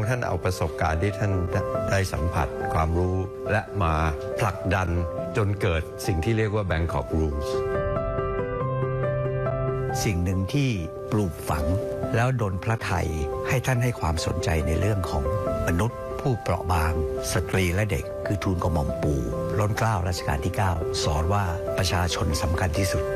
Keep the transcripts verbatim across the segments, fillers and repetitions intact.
ค์ท่านเอาประสบการณ์ที่ท่านได้สัมผัสความรู้และมาผลักดันจนเกิดสิ่งที่เรียกว่า Bangkok Rules สิ่งหนึ่งที่ปลูกฝังแล้วดลพระทัยให้ท่านให้ความสนใจในเรื่องของมนุษย์ผู้เปราะบางสตรีและเด็กคือทูลกระหม่อมปู่ล้นเกล้ารัชกาลที่เก้าสอนว่าประชาชนสำคัญที่สุด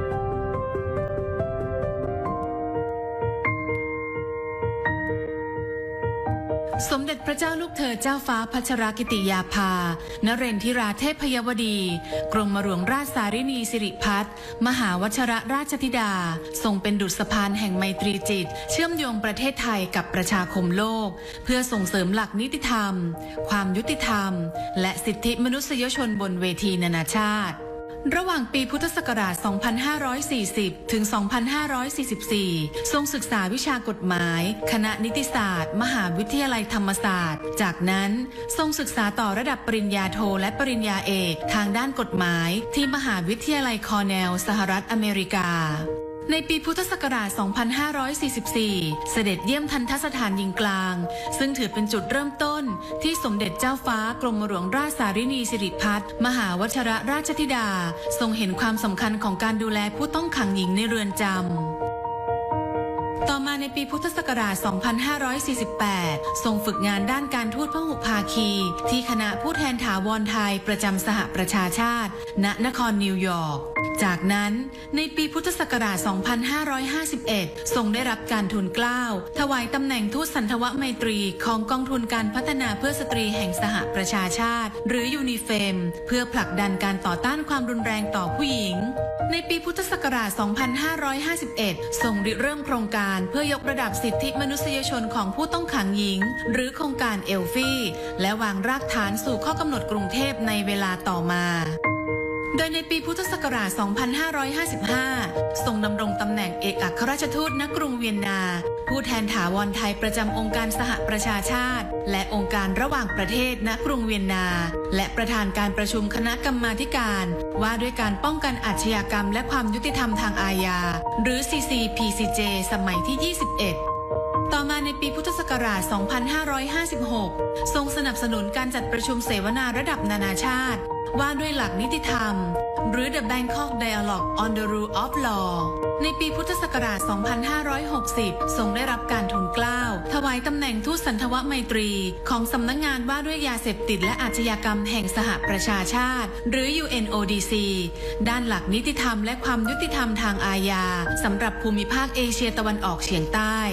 สมเด็จพระเจ้าลูกเธอเจ้าฟ้าพัชรกิติยาภานเรนทิราเทพยวดีกรมหลวงราชสารินีสิริพัฒน์มหาวชรราชธิดาทรงเป็นดุจสะพานแห่งไมตรีจิตเชื่อมโยงประเทศไทยกับประชาคมโลกเพื่อส่งเสริมหลักนิติธรรมความยุติธรรมและสิทธิมนุษยชนบนเวทีนานาชาติระหว่างปีพุทธศักราช สองพันห้าร้อยสี่สิบ ถึง สองพันห้าร้อยสี่สิบสี่ ทรงศึกษาวิชากฎหมายคณะนิติศาสตร์มหาวิทยาลัยธรรมศาสตร์จากนั้นทรงศึกษาต่อระดับปริญญาโทและปริญญาเอกทางด้านกฎหมายที่มหาวิทยาลัยคอร์เนลสหรัฐอเมริกาในปีพุทธศักราช สองพันห้าร้อยสี่สิบสี่ เสด็จเยี่ยมทัณฑสถานหญิงกลางซึ่งถือเป็นจุดเริ่มต้นที่สมเด็จเจ้าฟ้ากรมหลวงราชสารินีสิริพัฒน์มหาวชรราชธิดาทรงเห็นความสำคัญของการดูแลผู้ต้องขังหญิงในเรือนจำต่อมาในปีพุทธศักราช สองพันห้าร้อยสี่สิบแปด ทรงฝึกงานด้านการทูตพหุภาคีที่คณะผู้แทนถาวรไทยประจำสหประชาชาติณนครนิวยอร์กจากนั้นในปีพุทธศักราช สองพันห้าร้อยห้าสิบเอ็ด ทรงได้รับการทูลเกล้าถวายตำแหน่งทูตสันทวไมตรีของกองทุนการพัฒนาเพื่อสตรีแห่งสหประชาชาติหรือยูนิเฟมเพื่อผลักดันการต่อต้านความรุนแรงต่อผู้หญิงในปีพุทธศักราช สองพันห้าร้อยห้าสิบเอ็ด ทรงริเริ่มโครงการเพื่อยกระดับสิทธิมนุษยชนของผู้ต้องขังหญิงหรือโครงการเอลฟี่และวางรากฐานสู่ข้อกำหนดกรุงเทพในเวลาต่อมาโดยในปีพุทธศักราช สองพันห้าร้อยห้าสิบห้า ทรงดำรงตำแหน่งเอกอัครราชทูตณกรุงเวียนนาผู้แทนถาวรไทยประจำองค์การสหประชาชาติและองค์การระหว่างประเทศณกรุงเวียนนาและประธานการประชุมคณะกรรมาธิการว่าด้วยการป้องกันอาชญากรรมและความยุติธรรมทางอาญาหรือ ซี ซี พี ซี เจ สมัยที่ ยี่สิบเอ็ดต่อมาในปีพุทธศักราช สองพันห้าร้อยห้าสิบหก ทรงสนับสนุนการจัดประชุมเสวนาระดับนานาชาติว่าด้วยหลักนิติธรรมหรือ The Bangkok Dialogue on the Rule of Law ในปีพุทธศักราช สองพันห้าร้อยหกสิบ ทรงได้รับการทูลเกล้าถวายตำแหน่งทูตสันทวไมตรีของสำนักงานว่าด้วยยาเสพติดและอาชญากรรมแห่งสหประชาชาติหรือ ยู เอ็น โอ ดี ซี ด้านหลักนิติธรรมและความยุติธรรมทางอาญาสำหรับภูมิภาคเอเชียตะวันออกเฉียงใต้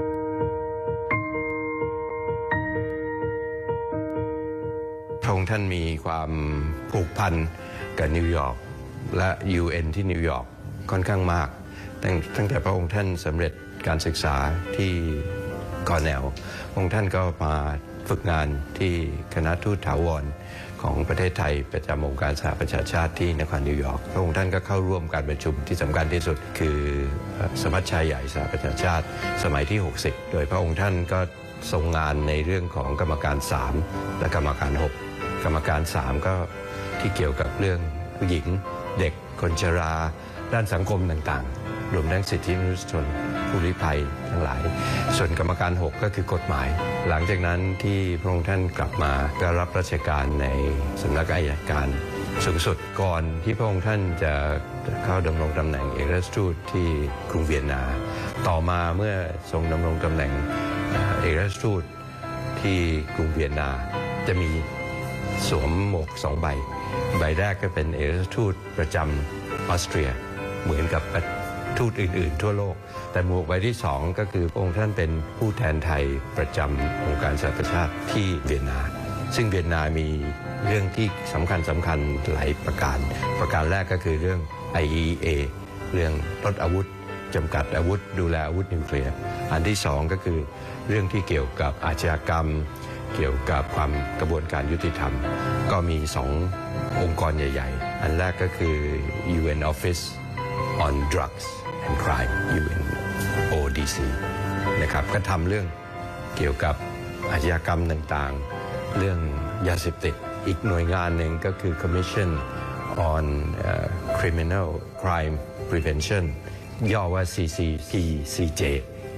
พระองค์ท่านมีความผูกพันกับนิวยอร์กและ ยู เอ็น ที่นิวยอร์กค่อนข้างมากตั้งตั้งแต่พระองค์ท่านสำเร็จการศึกษาที่คอร์เนลพระองค์ท่านก็มาฝึกงานที่คณะทูตถาวรของประเทศไทยประจำองค์การสหประชาชาติที่นครนิวยอร์กพระองค์ท่านก็เข้าร่วมการประชุมที่สำคัญที่สุดคือสมัชชาใหญ่สหประชาชาติสมัยที่หกสิบโดยพระองค์ท่านก็ทรงงานในเรื่องของกรรมการสามและกรรมการหกกรรมการสามก็ที่เกี่ยวกับเรื่องผู้หญิงเด็กคนชราด้านสังคมต่างๆรวมทั้งสิทธิมนุษยชนผู้ลี้ภัยทั้งหลายส่วนกรรมการหกก็คือกฎหมายหลังจากนั้นที่พระองค์ท่านกลับมาก็รับราชการในสำนักอัยการสูงสุดก่อนที่พระองค์ท่านจะเข้าดำรงตำแหน่งเอกอัครราชทูตที่กรุงเวียนนาต่อมาเมื่อทรงดำรงตำแหน่งเอกอัครราชทูตที่กรุงเวียนนาจะมีสวมหมวกสองใบใบแรกก็เป็นเอกอัครราชทูตประจำออสเตรียเหมือนกับทูตอื่นๆทั่วโลกแต่หมวกใบที่สองก็คือพระองค์ท่านเป็นผู้แทนไทยประจำองค์การสหประชาชาติที่เวียนนาซึ่งเวียนนามีเรื่องที่สำคัญสำคัญหลายประการประการแรกก็คือเรื่อง ไอ อี เอ เรื่องลดอาวุธจำกัดอาวุธดูแลอาวุธนิวเคลียร์อันที่สองก็คือเรื่องที่เกี่ยวกับอาชญากรรมเกี่ยวกับความกระบวนการยุติธรรมก็มีสององค์กรใหญ่ๆอันแรกก็คือ ยู เอ็น Office on Drugs and Crime ยู เอ็น โอ ดี ซี นะครับก็ทำเรื่องเกี่ยวกับอาชญากรรมต่างๆเรื่องยาเสพติดอีกหน่วยงานหนึ่งก็คือ Commission on uh, Criminal Crime Prevention ย่อว่า ซี ซี พี ซี เจ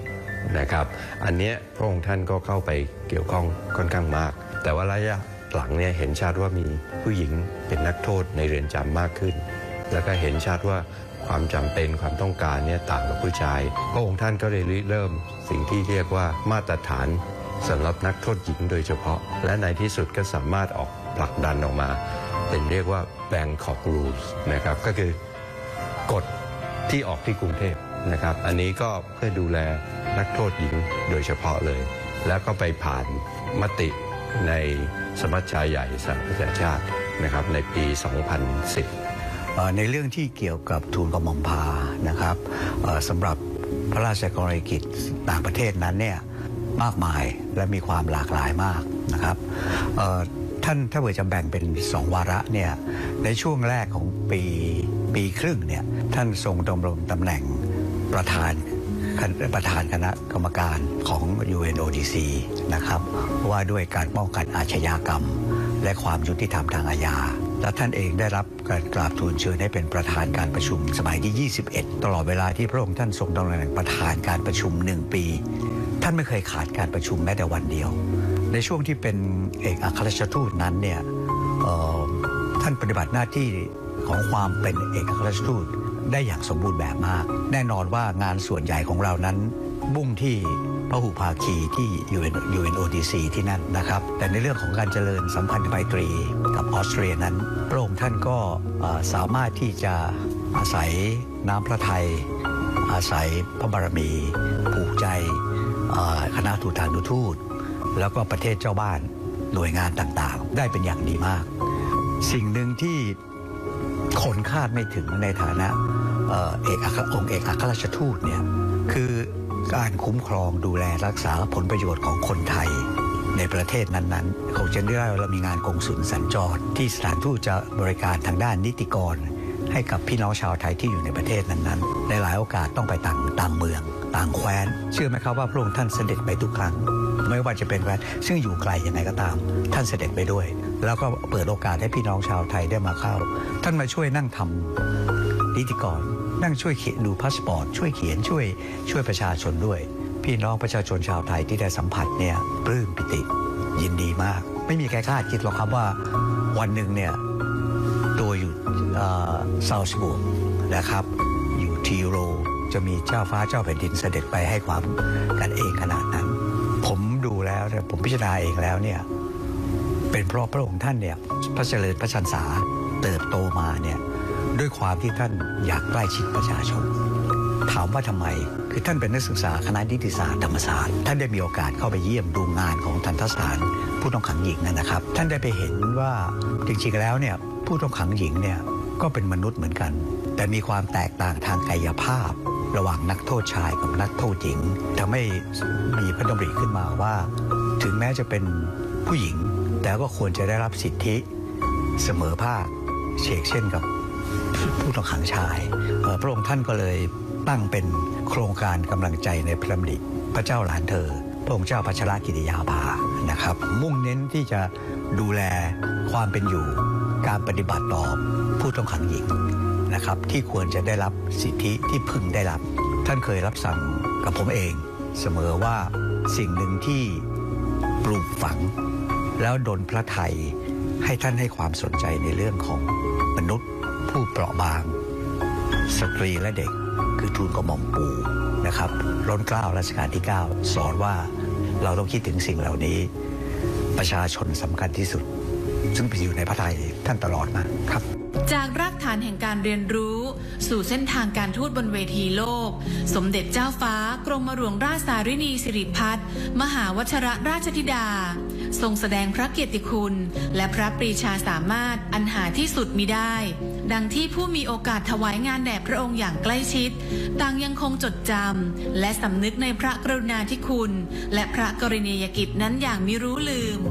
นะครับอันเนี้ยพระองค์ท่านก็เข้าไปเกี่ยวข้องค่อนข้างมากแต่ว่าระยะหลังเนี่ยเห็นชัดว่ามีผู้หญิงเป็นนักโทษในเรือนจำมากขึ้นแล้วก็เห็นชัดว่าความจำเป็นความต้องการเนี่ยต่างกับผู้ชายพระองค์ท่านก็เลยเริ่มสิ่งที่เรียกว่ามาตรฐานสำหรับนักโทษหญิงโดยเฉพาะและในที่สุดก็สามารถออกผลักดันออกมาเป็นเรียกว่า Bangkok Rules นะครับก็คือกฎที่ออกที่กรุงเทพนะครับอันนี้ก็เพื่อดูแลนักโทษหญิงโดยเฉพาะเลยแล้วก็ไปผ่านมติในสมัชชาใหญ่สหประชาชาตินะครับในปี สองพันสิบในเรื่องที่เกี่ยวกับทูลกระหม่อมพานะครับสำหรับพระราชกรณียกิจต่างประเทศนั้นเนี่ยมากมายและมีความหลากหลายมากนะครับท่านถ้าเกิดจะแบ่งเป็นสองวาระเนี่ยในช่วงแรกของปีปีครึ่งเนี่ยท่านทรงดำรงตำแหน่งประธานประธานคณะกรรมการของ ยู เอ็น โอ ดี ซี นะครับว่าด้วยการป้องกันอาชญากรรมและความยุติธรรมทางอาญาและท่านเองได้รับการกราบทูลเชิญให้เป็นประธานการประชุมสมัยที่ยี่สิบเอ็ดตลอดเวลาที่พระองค์ท่านทรงดำรงตำแหน่งประธานการประชุมหนึ่งปีท่านไม่เคยขาดการประชุมแม้แต่วันเดียวในช่วงที่เป็นเอกอัครราชทูตนั้นเนี่ยท่านปฏิบัติหน้าที่ของความเป็นเอกอัครราชทูตได้อย่างสมบูรณ์แบบมากแน่นอนว่างานส่วนใหญ่ของเรานั้นมุ่งที่พหุภาคีที่ ยู เอ็น ยู เอ็น โอ ดี ซี ที่นั่นนะครับแต่ในเรื่องของการเจริญสัมพันธไมตรีกับออสเตรียนั้นพระองค์ท่านก็สามารถที่จะอาศัยน้ำพระทัยอาศัยพระบารมีผูกใจคณะทูตานุทูตแล้วก็ประเทศเจ้าบ้านหน่วยงานต่างๆได้เป็นอย่างดีมากสิ่งหนึ่งที่คนคาดไม่ถึงในฐานะเอกอัครองค์เอกอัครราชทูตเนี่ยคือการคุ้มครองดูแลรักษาผลประโยชน์ของคนไทยในประเทศนั้นๆคงจะได้เรามีงานกงสุลสัญจรที่สถานทูตจะบริการทางด้านนิติกรให้กับพี่น้องชาวไทยที่อยู่ในประเทศนั้นๆในหลายโอกาสต้องไปต่างต่างเมืองต่างแคว้นเชื่อไหมครับว่าพระองค์ท่านเสด็จไปทุกครั้งไม่ว่าจะเป็นแคว้นซึ่งอยู่ไกลยังไงก็ตามท่านเสด็จไปด้วยแล้วก็เปิดโอกาสให้พี่น้องชาวไทยได้มาเข้าท่านมาช่วยนั่งทำนิติกรนั่งช่วยเขียนดูพาสปอร์ตช่วยเขียนช่วยช่วยประชาชนด้วยพี่น้องประชาชนชาวไทยที่ได้สัมผัสเนี่ยปลื้มปิติยินดีมากไม่มีใครคาดคิดหรอกครับว่าวันหนึ่งเนี่ยตัวอยู่ซาวส์บุกนะครับอยู่ทีโรจะมีเจ้าฟ้าเจ้าแผ่นดินเสด็จไปให้ความกันเองขนาดนั้นผมดูแล้วผมพิจารณาเองแล้วเนี่ยเป็นเพราะพระองค์ท่านเนี่ยพระเจริญพระชรรษาเติบโตมาเนี่ยด้วยความที่ท่านอยากใกล้ชิดประชาชนถามว่าทำไมคือท่านเป็นนักศึกษาคณะนิติศาสตร์ธรรมศาสตร์ท่านได้มีโอกาสเข้าไปเยี่ยมดูงานของทันตสถานผู้ต้องขังหญิงนะครับท่านได้ไปเห็นว่าจริงๆแล้วเนี่ยผู้ต้องขังหญิงเนี่ยก็เป็นมนุษย์เหมือนกันแต่มีความแตกต่างทางกายภาพระหว่างนักโทษชายกับนักโทษหญิงทำให้มีพระดำริขึ้นมาว่าถึงแม้จะเป็นผู้หญิงแต่ก็ควรจะได้รับสิทธิเสมอภาคเชกเช่นกับผู้ต้องขังชายพระองค์ท่านก็เลยตั้งเป็นโครงการกำลังใจในพระดำริพระเจ้าหลานเธอพระองค์เจ้าพัชรกิติยาภานะครับมุ่งเน้นที่จะดูแลความเป็นอยู่การปฏิบัติต่อผู้ต้องขังหญิงนะครับที่ควรจะได้รับสิทธิที่พึงได้รับท่านเคยรับสั่งกับผมเองเสมอว่าสิ่งหนึ่งที่ปลูกฝังแล้วดลพระทัยให้ท่านให้ความสนใจในเรื่องของมนุษย์ผู้เปราะบางสตรีและเด็กคือทูลกระหม่อมปู่นะครับล้นเกล้ารัชกาลที่เก้าสอนว่าเราต้องคิดถึงสิ่งเหล่านี้ประชาชนสำคัญที่สุดซึ่งไปอยู่ในพระทัยท่านตลอดมาครับจากรากฐานแห่งการเรียนรู้สู่เส้นทางการทูตบนเวทีโลกสมเด็จเจ้าฟ้ากรมหลวงราชสารินีสิริพัฒน์มหาวชิรราชธิดาทรงแสดงพระเกียรติคุณและพระปรีชาสามารถอันหาที่สุดมิได้ดังที่ผู้มีโอกาสถวายงานแด่พระองค์อย่างใกล้ชิดต่างยังคงจดจำและสำนึกในพระกรุณาธิคุณและพระกรณียกิจนั้นอย่างมิรู้ลืม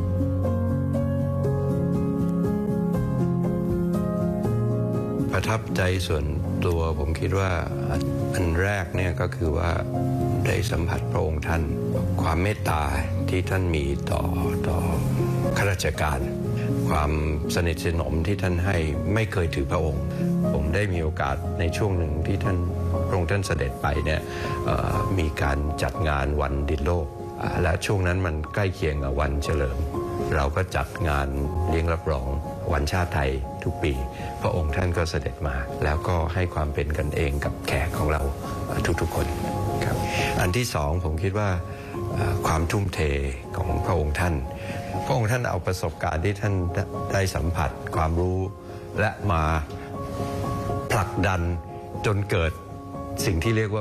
ประทับใจส่วนตัวผมคิดว่าอันแรกเนี่ยก็คือว่าได้สัมผัสพระองค์ท่านความเมตตาที่ท่านมีต่อต่อข้าราชการความสนิทสนมที่ท่านให้ไม่เคยถือพระองค์ผมได้มีโอกาสในช่วงหนึ่งที่ท่านพระองค์ท่านเสด็จไปเนี่ยมีการจัดงานวันดินโลกและช่วงนั้นมันใกล้เคียงกับวันเฉลิมเราก็จัดงานเลี้ยงรับรองวันชาติไทยทุกปีพระองค์ท่านก็เสด็จมาแล้วก็ให้ความเป็นกันเองกับแขกของเราทุกๆคนครับอันที่สองผมคิดว่าความทุ่มเทของพระองค์ท่านพระองค์ท่านเอาประสบการณ์ที่ท่านได้สัมผัสความรู้และมาผลักดันจนเกิดสิ่งที่เรียกว่า